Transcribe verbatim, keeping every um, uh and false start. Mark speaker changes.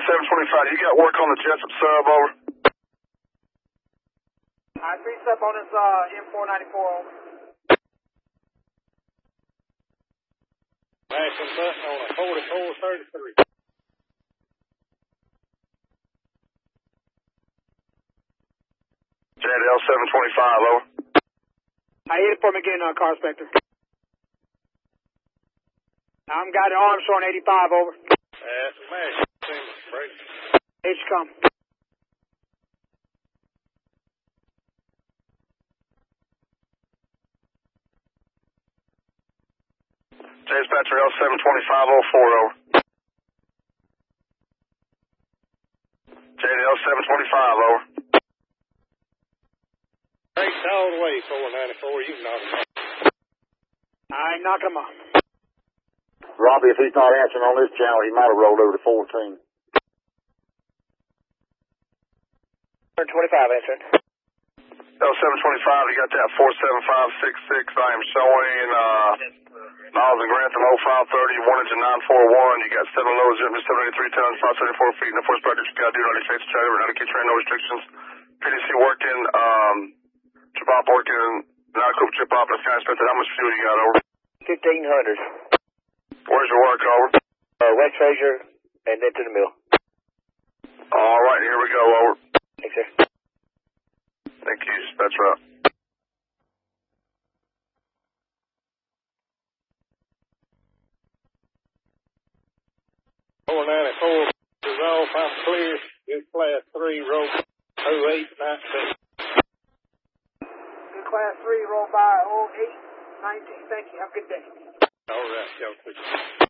Speaker 1: seven twenty-five, you got work on the Jessup sub, over?
Speaker 2: I three sub on this uh, M four ninety-four, over.
Speaker 3: Flashing button on a forty-four thirty-three.
Speaker 1: J D L seven twenty-five, over.
Speaker 2: I hit it for me again, uh, Car Inspector. I'm got an Armstrong eighty-five, over.
Speaker 3: That's a match. Break.
Speaker 2: Here you come.
Speaker 1: Dispatcher L seven twenty-five oh four, over. J D L seven twenty-five, over.
Speaker 3: Breaks all the way, four ninety-four. You can knock him off.
Speaker 2: I ain't knocking him off.
Speaker 4: Robbie, if he's not answering on this channel, he might have rolled over to fourteen.
Speaker 2: twenty-five answering.
Speaker 1: L seven twenty-five, you got that four seven five six six. I am showing uh, Miles and Grantham oh five thirty, one engine nine four one. You got seven loads, seven eighty-three tons, five seventy-four feet. And the first project you got to do, ninety states trailer, ninety key train, no restrictions. P D C working, um, chip op working, not coop chip op, and sky inspector. How much fuel you got, over?
Speaker 2: fifteen hundred.
Speaker 1: Where's your work, over?
Speaker 2: Uh, West Fraser, and then to the mill.
Speaker 1: All right, here we go, over.
Speaker 2: Thanks, sir.
Speaker 1: Thank you, that's right.
Speaker 3: four ninety-four is off. I'm clear. Good class three, roll oh eight nineteen.
Speaker 2: Good class three, roll by oh eight nineteen. Thank you. Have a good day.
Speaker 3: All right, y'all.